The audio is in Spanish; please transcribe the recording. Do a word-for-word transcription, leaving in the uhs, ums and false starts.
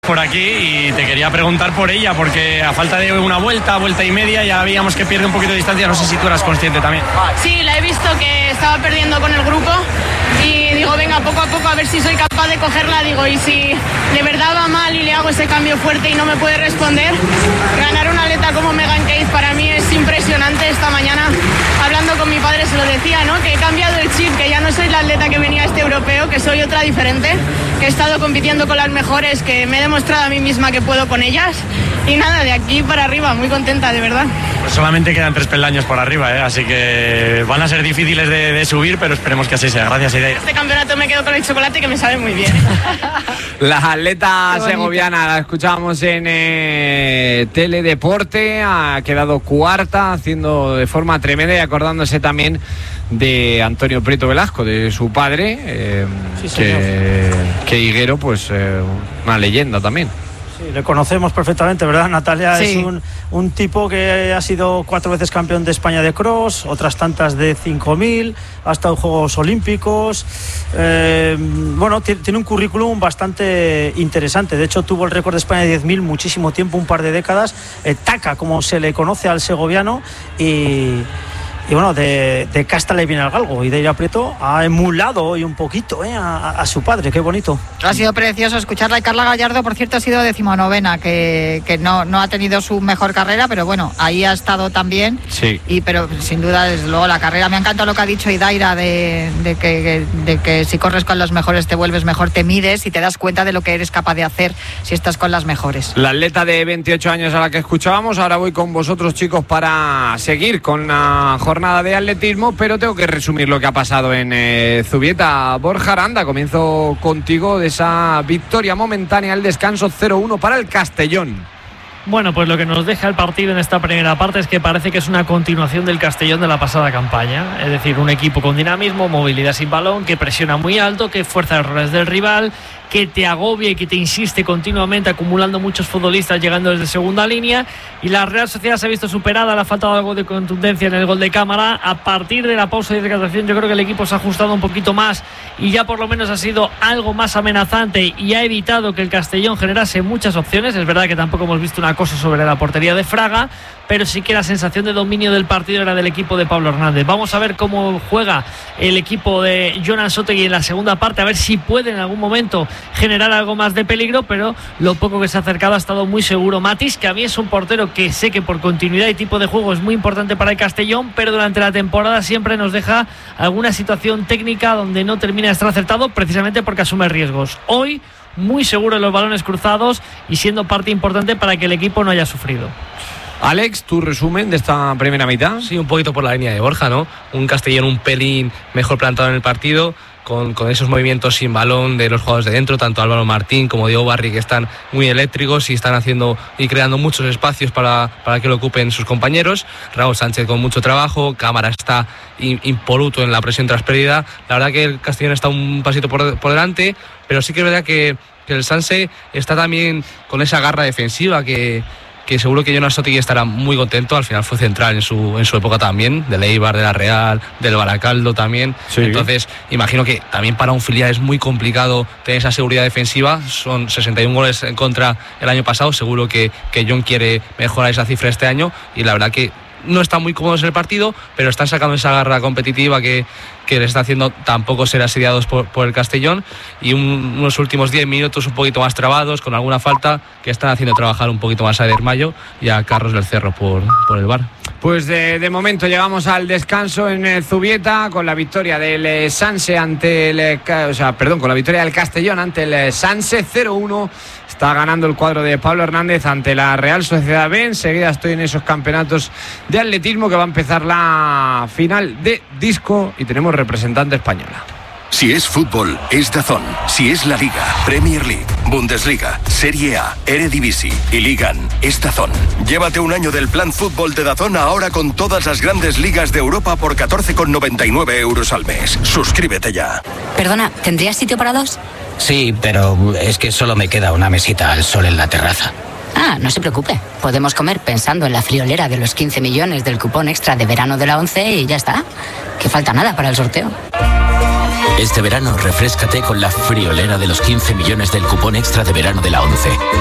Por aquí y te quería preguntar por ella, porque a falta de una vuelta, vuelta y media, ya veíamos que pierde un poquito de distancia. No sé si tú eras consciente también. Sí, la he visto que estaba perdiendo con el grupo y digo, venga, poco a poco a ver si soy capaz de cogerla. Digo, y si de verdad va mal y le hago ese cambio fuerte y no me puede responder, ganar una atleta como Megan Case para mí es impresionante. Esta mañana, hablando con mi padre, se lo decía, ¿no? Que he cambiado el chip, que ya no soy la atleta que venía a este europeo, que soy otra diferente, que he estado compitiendo con las mejores, que me he demostrado a mí misma que puedo con ellas. Y nada, de aquí para arriba, muy contenta, de verdad. Pues solamente quedan tres peldaños por arriba, ¿eh? Así que van a ser difíciles de, de subir, pero esperemos que así sea. Gracias, Idaira. Este campeonato me quedo con el chocolate, que me sabe muy bien. La atleta segoviana, la escuchábamos en eh, Teledeporte, ha quedado cuarta, haciendo de forma tremenda y acordándose también de Antonio Prieto Velasco, de su padre, eh, sí, que, que Higuero, pues eh, una leyenda también. Sí, le conocemos perfectamente, ¿verdad? Natalia sí. Es un, un tipo que ha sido cuatro veces campeón de España de cross, otras tantas de cinco mil, ha estado en Juegos Olímpicos. Eh, bueno, t- tiene un currículum bastante interesante. De hecho, tuvo el récord de España de diez mil muchísimo tiempo, un par de décadas. Eh, Taca, como se le conoce al segoviano, y... Y bueno, de, de casta le viene al galgo. Idaira Prieto ha emulado hoy un poquito eh, a, a su padre. Qué bonito. Ha sido precioso escucharla. Y Carla Gallardo, por cierto, ha sido decimonovena, que, que no, no ha tenido su mejor carrera, pero bueno, ahí ha estado también. Sí. Y, pero sin duda, desde luego, la carrera. Me ha encantado lo que ha dicho Idaira de, de, que, de que si corres con los mejores te vuelves mejor, te mides y te das cuenta de lo que eres capaz de hacer si estás con las mejores. La atleta de veintiocho años a la que escuchábamos. Ahora voy con vosotros, chicos, para seguir con la jornada de atletismo, pero tengo que resumir lo que ha pasado en eh, Zubieta. Borja Aranda, comienzo contigo de esa victoria momentánea al descanso cero uno para el Castellón. Bueno, pues lo que nos deja el partido en esta primera parte es que parece que es una continuación del Castellón de la pasada campaña. Es decir, un equipo con dinamismo, movilidad sin balón, que presiona muy alto, que fuerza errores del rival, que te agobia y que te insiste continuamente, acumulando muchos futbolistas llegando desde segunda línea. Y la Real Sociedad se ha visto superada, le ha faltado algo de contundencia en el gol de Cámara. A partir de la pausa de hidratación, yo creo que el equipo se ha ajustado un poquito más y ya por lo menos ha sido algo más amenazante y ha evitado que el Castellón generase muchas opciones. Es verdad que tampoco hemos visto una cosa sobre la portería de Fraga, pero sí que la sensación de dominio del partido era del equipo de Pablo Hernández. Vamos a ver cómo juega el equipo de Jonan Sotegui en la segunda parte, a ver si puede en algún momento generar algo más de peligro, pero lo poco que se ha acercado ha estado muy seguro Matis, que a mí es un portero que sé que por continuidad y tipo de juego es muy importante para el Castellón, pero durante la temporada siempre nos deja alguna situación técnica donde no termina de estar acertado, precisamente porque asume riesgos. Hoy muy seguro en los balones cruzados y siendo parte importante para que el equipo no haya sufrido. Alex, tu resumen de esta primera mitad. Sí, un poquito por la línea de Borja, ¿no? Un Castellón un pelín mejor plantado en el partido, con, con esos movimientos sin balón de los jugadores de dentro, tanto Álvaro Martín como Diego Barri, que están muy eléctricos y están haciendo y creando muchos espacios para, para que lo ocupen sus compañeros. Raúl Sánchez con mucho trabajo, Cámara está impoluto en la presión tras pérdida. La verdad que el Castellón está un pasito por, por delante, pero sí que es verdad que, que el Sanse está también con esa garra defensiva que que seguro que Jonas Sotegui estará muy contento. Al final fue central en su en su época también, del Eibar, de la Real, del Baracaldo también. Sí. Entonces, imagino que también para un filial es muy complicado tener esa seguridad defensiva. Son sesenta y uno goles en contra el año pasado. Seguro que, que John quiere mejorar esa cifra este año y la verdad que no están muy cómodos en el partido, pero están sacando esa garra competitiva que, que les está haciendo tampoco ser asediados por, por el Castellón, y un, unos últimos diez minutos un poquito más trabados, con alguna falta, que están haciendo trabajar un poquito más a Eder Mayo y a Carlos del Cerro por, por el V A R. Pues de, de momento llegamos al descanso en el Zubieta con la victoria del eh, Sanse ante el eh, o sea, perdón, con la victoria del Castellón ante el eh, Sanse cero uno. Está ganando el cuadro de Pablo Hernández ante la Real Sociedad B. Enseguida estoy en esos campeonatos de atletismo, que va a empezar la final de disco y tenemos representante española. Si es fútbol, es DAZN. Si es la Liga, Premier League, Bundesliga, Serie A, Eredivisie y Ligan, es DAZN. Llévate un año del plan fútbol de DAZN ahora con todas las grandes ligas de Europa por catorce con noventa y nueve euros al mes. Suscríbete ya. Perdona, ¿tendrías sitio para dos? Sí, pero es que solo me queda una mesita al sol en la terraza. Ah, no se preocupe. Podemos comer pensando en la friolera de los quince millones del cupón extra de verano de la ONCE y ya está. Que falta nada para el sorteo. Este verano refréscate con la friolera de los quince millones del cupón extra de verano de la ONCE.